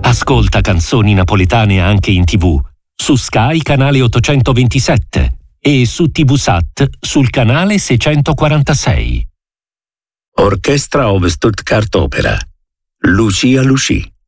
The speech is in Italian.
Ascolta canzoni napoletane anche in TV, su Sky canale 827 e su TVSAT sul canale 646. Orchestra of Stuttgart Opera. Lucia Lucie.